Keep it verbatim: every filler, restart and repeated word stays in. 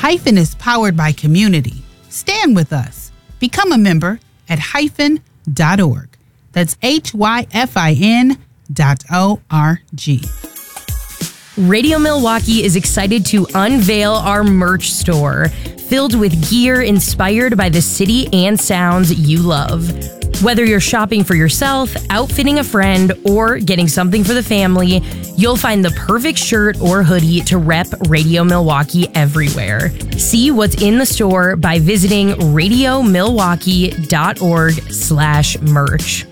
Hyphen is powered by community. Stand with us. Become a member at hyphen dot org. That's H Y F I N dot O R G. Radio Milwaukee is excited to unveil our merch store, filled with gear inspired by the city and sounds you love. Whether you're shopping for yourself, outfitting a friend, or getting something for the family, you'll find the perfect shirt or hoodie to rep Radio Milwaukee everywhere. See what's in the store by visiting radio milwaukee dot org slash merch.